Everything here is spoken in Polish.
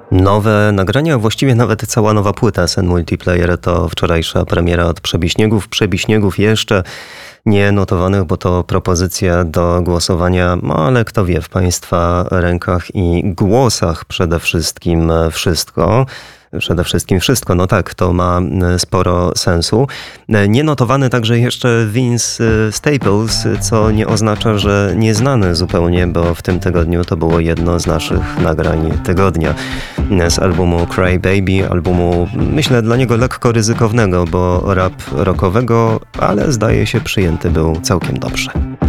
Nowe nagrania, właściwie nawet cała nowa płyta Sen Multiplayer to wczorajsza premiera od Przebiśniegów jeszcze nie notowanych, bo to propozycja do głosowania, ale kto wie, w Państwa rękach i głosach przede wszystkim wszystko. Przede wszystkim wszystko, no tak, to ma sporo sensu. Nienotowany także jeszcze Vince Staples, co nie oznacza, że nieznany zupełnie, bo w tym tygodniu to było jedno z naszych nagrań tygodnia. Z albumu Cry Baby, albumu myślę dla niego lekko ryzykownego, bo rap rockowego, ale zdaje się przyjęty był całkiem dobrze.